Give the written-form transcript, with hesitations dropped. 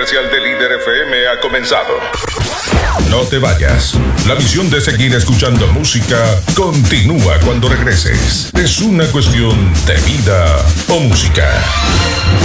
comercial de Líder FM ha comenzado. No te vayas. La misión de seguir escuchando música continúa cuando regreses. Es una cuestión de vida o música.